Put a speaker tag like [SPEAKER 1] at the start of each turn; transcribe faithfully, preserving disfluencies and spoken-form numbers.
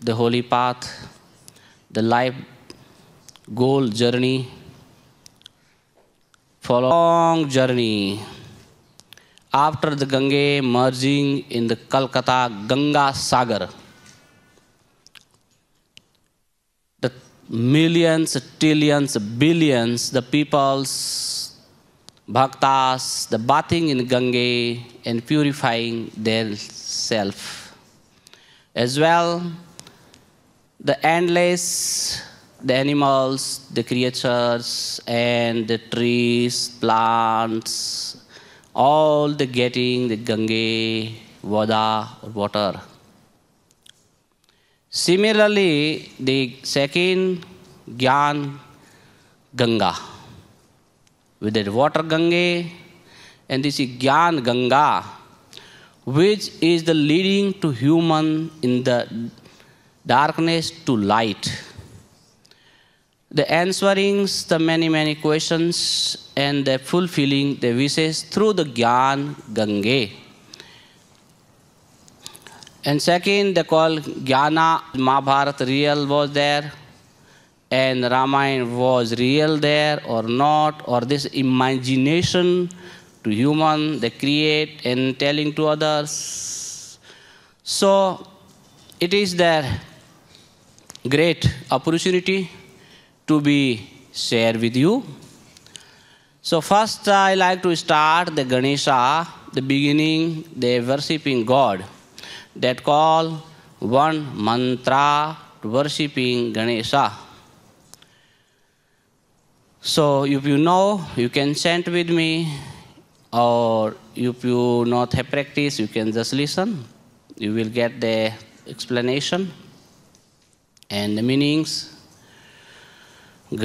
[SPEAKER 1] the holy path, the life goal journey, for a long journey. After the Gange merging in the Calcutta Ganga Sagar, the millions, trillions, billions, the peoples, bhaktas, the bathing in Gange and purifying their self. As well, the endless, the animals, the creatures, and the trees, plants, all the getting the Gange, Vada, or water. Similarly, the second Gyan Ganga, with the water Gange, and this is Gyan Ganga, which is the leading to human in the darkness to light. The answering the many, many questions and the fulfilling the wishes through the Gyan Gange. And second, they call Jnana, Mahabharata real was there, and Ramayana was real there or not, or this imagination to human they create and telling to others. So it is their great opportunity to be shared with you. So first I like to start the Ganesha, the beginning, the worshipping God. That call one mantra to worshipping Ganesha. So if you know, you can chant with me, or if you not have practice, you can just listen. You will get the explanation and the meanings.